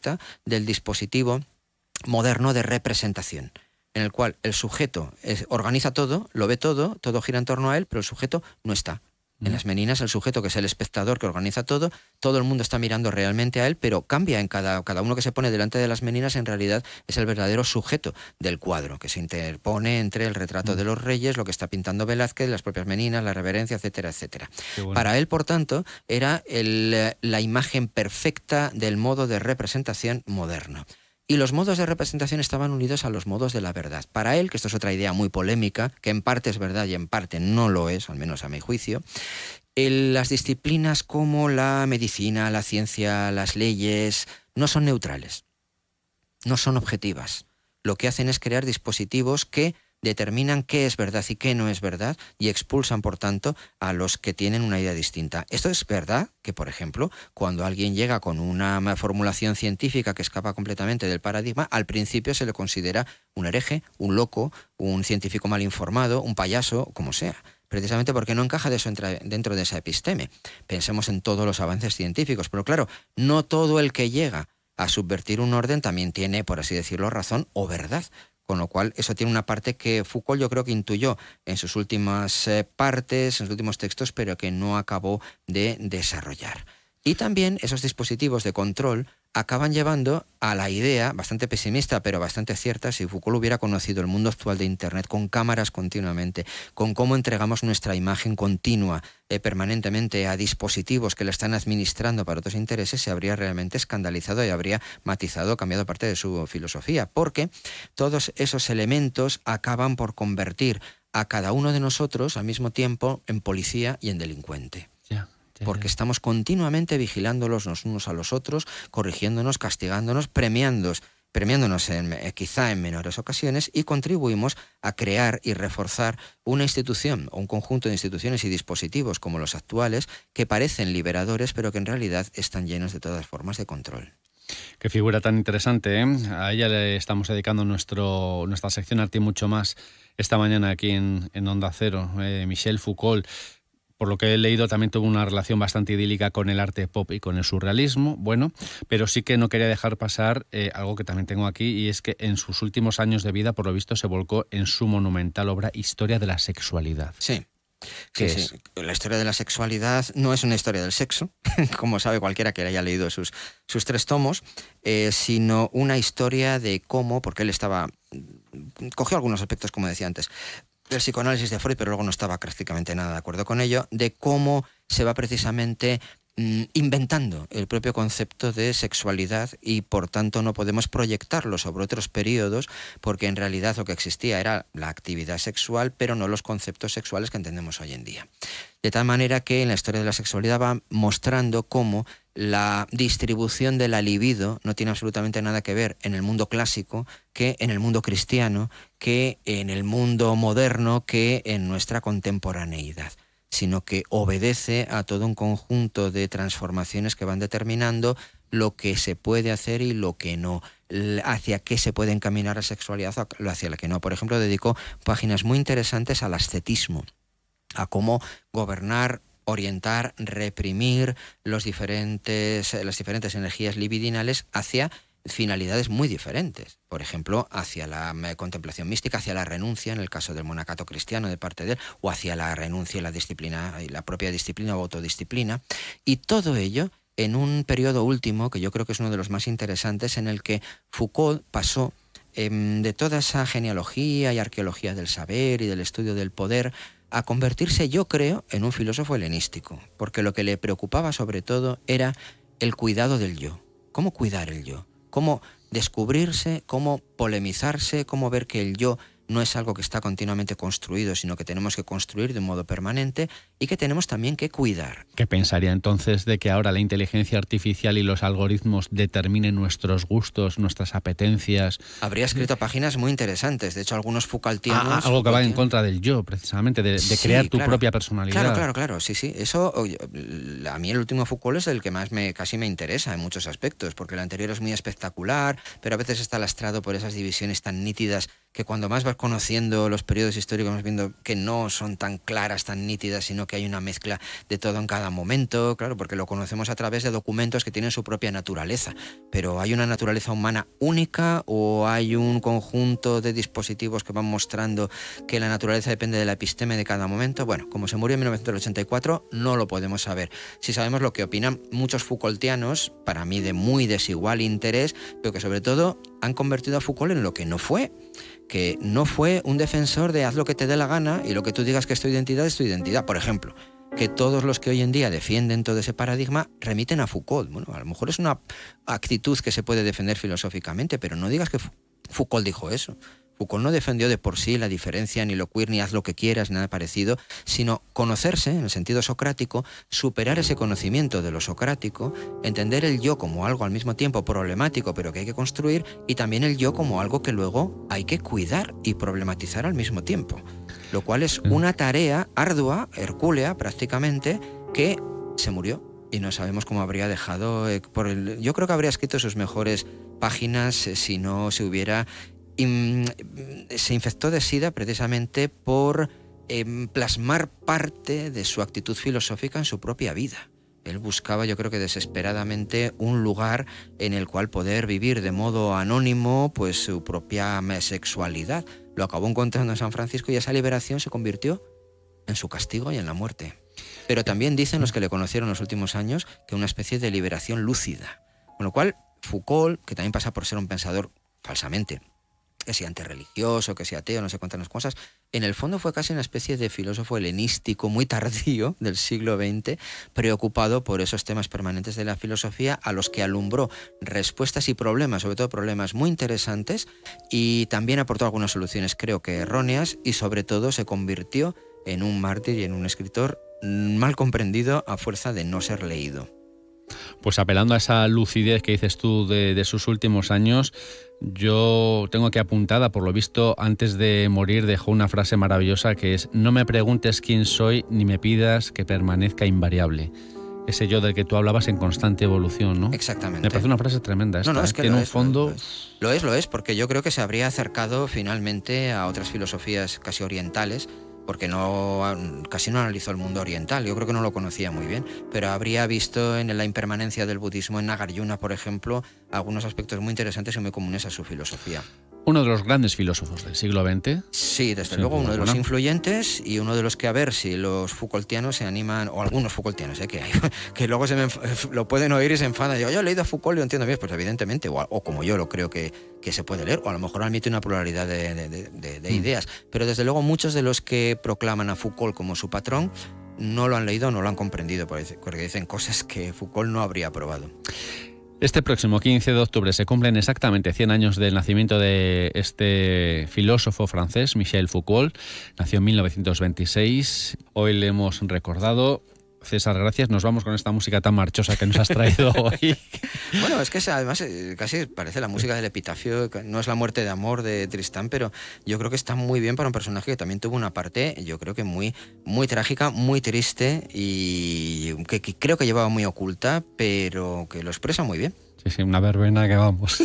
perfecta del dispositivo moderno de representación, en el cual el sujeto organiza todo, lo ve todo, todo gira en torno a él, pero el sujeto no está. En las meninas, el sujeto, que es el espectador que organiza todo el mundo está mirando realmente a él, pero cambia en cada uno que se pone delante de las meninas, en realidad es el verdadero sujeto del cuadro, que se interpone entre el retrato de los reyes, lo que está pintando Velázquez, las propias meninas, la reverencia, etcétera, etcétera. Bueno. Para él, por tanto, era la imagen perfecta del modo de representación moderno. Y los modos de representación estaban unidos a los modos de la verdad. Para él, que esto es otra idea muy polémica, que en parte es verdad y en parte no lo es, al menos a mi juicio, las disciplinas como la medicina, la ciencia, las leyes, no son neutrales, no son objetivas. Lo que hacen es crear dispositivos que determinan qué es verdad y qué no es verdad y expulsan, por tanto, a los que tienen una idea distinta. Esto es verdad que, por ejemplo, cuando alguien llega con una formulación científica que escapa completamente del paradigma, al principio se le considera un hereje, un loco, un científico mal informado, un payaso, como sea, precisamente porque no encaja dentro de esa episteme. Pensemos en todos los avances científicos, pero claro, no todo el que llega a subvertir un orden también tiene, por así decirlo, razón o verdad. Con lo cual, eso tiene una parte que Foucault yo creo que intuyó en sus últimas partes, en sus últimos textos, pero que no acabó de desarrollar. Y también esos dispositivos de control acaban llevando a la idea, bastante pesimista, pero bastante cierta, si Foucault hubiera conocido el mundo actual de Internet, con cámaras continuamente, con cómo entregamos nuestra imagen continua, permanentemente a dispositivos que la están administrando para otros intereses, se habría realmente escandalizado y habría matizado, cambiado parte de su filosofía, porque todos esos elementos acaban por convertir a cada uno de nosotros al mismo tiempo en policía y en delincuente. Porque estamos continuamente vigilándolos los unos a los otros, corrigiéndonos, castigándonos, premiándonos quizá en menores ocasiones, y contribuimos a crear y reforzar una institución o un conjunto de instituciones y dispositivos como los actuales que parecen liberadores pero que en realidad están llenos de todas formas de control. Qué figura tan interesante, ¿eh? A ella le estamos dedicando nuestra sección Arte y Mucho Más esta mañana aquí en Onda Cero. Michel Foucault, por lo que he leído, también tuvo una relación bastante idílica con el arte pop y con el surrealismo, bueno, pero sí que no quería dejar pasar algo que también tengo aquí, y es que en sus últimos años de vida, por lo visto, se volcó en su monumental obra Historia de la Sexualidad. Sí. Sí. La historia de la sexualidad no es una historia del sexo, como sabe cualquiera que haya leído sus 3 tomos, sino una historia de cómo, porque él cogió algunos aspectos, como decía antes, del psicoanálisis de Freud, pero luego no estaba prácticamente nada de acuerdo con ello, de cómo se va precisamente inventando el propio concepto de sexualidad, y por tanto no podemos proyectarlo sobre otros periodos, porque en realidad lo que existía era la actividad sexual, pero no los conceptos sexuales que entendemos hoy en día. De tal manera que en la historia de la sexualidad va mostrando cómo la distribución de la libido no tiene absolutamente nada que ver en el mundo clásico, que en el mundo cristiano, que en el mundo moderno, que en nuestra contemporaneidad, sino que obedece a todo un conjunto de transformaciones que van determinando lo que se puede hacer y lo que no, hacia qué se puede encaminar la sexualidad o hacia la que no. Por ejemplo, dedicó páginas muy interesantes al ascetismo, a cómo gobernar, orientar, reprimir las diferentes energías libidinales hacia finalidades muy diferentes. Por ejemplo, hacia la contemplación mística, hacia la renuncia, en el caso del monacato cristiano de parte de él, o hacia la renuncia y la disciplina, y la propia disciplina o autodisciplina. Y todo ello en un periodo último, que yo creo que es uno de los más interesantes, en el que Foucault pasó de toda esa genealogía y arqueología del saber y del estudio del poder a convertirse, yo creo, en un filósofo helenístico, porque lo que le preocupaba sobre todo era el cuidado del yo. ¿Cómo cuidar el yo? Cómo descubrirse, cómo polemizarse, cómo ver que el yo no es algo que está continuamente construido, sino que tenemos que construir de un modo permanente y que tenemos también que cuidar. ¿Qué pensaría entonces de que ahora la inteligencia artificial y los algoritmos determinen nuestros gustos, nuestras apetencias? Habría escrito páginas muy interesantes, de hecho algunos Foucaultianos... Algo que va en contra del yo, precisamente, de crear tu propia personalidad. Claro, sí. Eso, a mí el último Foucault es el que más casi me interesa en muchos aspectos, porque el anterior es muy espectacular, pero a veces está lastrado por esas divisiones tan nítidas que cuando más vas conociendo los periodos históricos vas viendo que no son tan claras, tan nítidas, sino que hay una mezcla de todo en cada momento, claro, porque lo conocemos a través de documentos que tienen su propia naturaleza, pero ¿hay una naturaleza humana única o hay un conjunto de dispositivos que van mostrando que la naturaleza depende de la episteme de cada momento? Bueno, como se murió en 1984, no lo podemos saber. Si sabemos lo que opinan muchos Foucaultianos, para mí de muy desigual interés, pero que sobre todo han convertido a Foucault en lo que no fue, que no fue un defensor de haz lo que te dé la gana y lo que tú digas que es tu identidad es tu identidad. Por ejemplo, que todos los que hoy en día defienden todo ese paradigma remiten a Foucault. Bueno, a lo mejor es una actitud que se puede defender filosóficamente, pero no digas que Foucault dijo eso. Foucault no defendió de por sí la diferencia, ni lo queer, ni haz lo que quieras, ni nada parecido, sino conocerse, en el sentido socrático, superar ese conocimiento de lo socrático, entender el yo como algo al mismo tiempo problemático, pero que hay que construir, y también el yo como algo que luego hay que cuidar y problematizar al mismo tiempo. Lo cual es una tarea ardua, hercúlea prácticamente, que se murió y no sabemos cómo habría dejado. Yo creo que habría escrito sus mejores páginas si no se hubiera... se infectó de SIDA precisamente por plasmar parte de su actitud filosófica en su propia vida. Él buscaba, yo creo que desesperadamente, un lugar en el cual poder vivir de modo anónimo pues su propia sexualidad. Lo acabó encontrando en San Francisco y esa liberación se convirtió en su castigo y en la muerte. Pero también dicen los que le conocieron en los últimos años que una especie de liberación lúcida. Con lo cual, Foucault, que también pasa por ser un pensador falsamente, que sea antirreligioso, que sea ateo, no sé cuántas cosas, en el fondo fue casi una especie de filósofo helenístico muy tardío del siglo XX, preocupado por esos temas permanentes de la filosofía a los que alumbró respuestas y problemas, sobre todo problemas muy interesantes, y también aportó algunas soluciones creo que erróneas, y sobre todo se convirtió en un mártir y en un escritor mal comprendido a fuerza de no ser leído. Pues apelando a esa lucidez que dices tú de sus últimos años, yo tengo aquí apuntada, por lo visto, antes de morir dejó una frase maravillosa que es: no me preguntes quién soy ni me pidas que permanezca invariable. Ese yo del que tú hablabas en constante evolución, ¿no? Exactamente. Me parece una frase tremenda esta, no, es que en un fondo... Lo es, porque yo creo que se habría acercado finalmente a otras filosofías casi orientales, porque casi no analizó el mundo oriental, yo creo que no lo conocía muy bien, pero habría visto en la impermanencia del budismo, en Nagarjuna, por ejemplo, algunos aspectos muy interesantes y muy comunes a su filosofía. Uno de los grandes filósofos del siglo XX. Sí, desde luego, uno de los influyentes y uno de los que, a ver si los Foucaultianos se animan, o algunos Foucaultianos, que hay, que luego lo pueden oír y se enfadan. Yo he leído a Foucault y lo entiendo bien, pues evidentemente, o como yo lo creo que se puede leer, o a lo mejor admite una pluralidad de ideas. Pero desde luego muchos de los que proclaman a Foucault como su patrón no lo han leído o no lo han comprendido, porque dicen cosas que Foucault no habría aprobado. Este próximo 15 de octubre se cumplen exactamente 100 años del nacimiento de este filósofo francés, Michel Foucault. Nació en 1926. Hoy le hemos recordado. César, gracias. Nos vamos con esta música tan marchosa que nos has traído hoy. Bueno, es que además casi parece la música del epitafio. No es la muerte de amor de Tristán, pero yo creo que está muy bien para un personaje que también tuvo una parte, yo creo que muy, muy trágica, muy triste y que creo que llevaba muy oculta, pero que lo expresa muy bien. Sí, una verbena que vamos.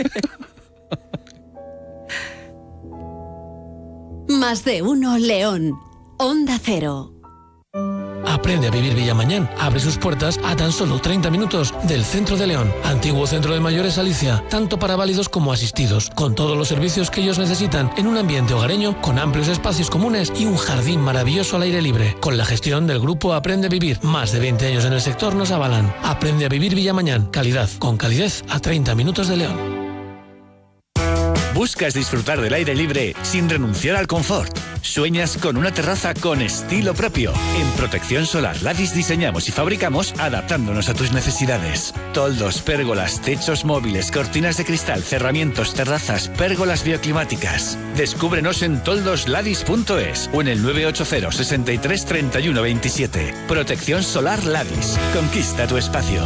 Más de uno León. Onda Cero. Aprende a vivir Villamañán. Abre sus puertas a tan solo 30 minutos del centro de León. Antiguo centro de mayores Alicia, tanto para válidos como asistidos, con todos los servicios que ellos necesitan en un ambiente hogareño, con amplios espacios comunes y un jardín maravilloso al aire libre. Con la gestión del grupo Aprende a Vivir, más de 20 años en el sector nos avalan. Aprende a vivir Villamañán. Calidad, con calidez a 30 minutos de León. ¿Buscas disfrutar del aire libre sin renunciar al confort? ¿Sueñas con una terraza con estilo propio? En Protección Solar Ladis diseñamos y fabricamos adaptándonos a tus necesidades. Toldos, pérgolas, techos móviles, cortinas de cristal, cerramientos, terrazas, pérgolas bioclimáticas. Descúbrenos en toldosladis.es o en el 980 63 31 27. Protección Solar Ladis. Conquista tu espacio.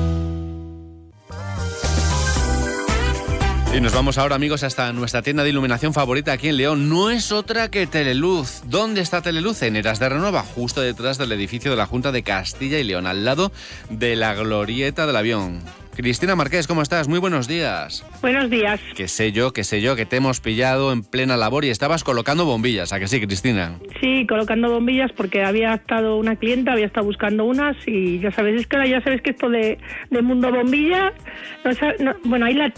Y nos vamos ahora, amigos, hasta nuestra tienda de iluminación favorita aquí en León. No es otra que Teleluz. ¿Dónde está Teleluz? En Eras de Renueva, justo detrás del edificio de la Junta de Castilla y León, al lado de la glorieta del avión. Cristina Marqués, ¿cómo estás? Muy buenos días. Buenos días. Que sé yo, que te hemos pillado en plena labor y estabas colocando bombillas, ¿a que sí, Cristina? Sí, colocando bombillas porque había estado una clienta, había estado buscando unas y ya sabes, es que ahora ya sabes que esto de mundo bombilla, bueno, hay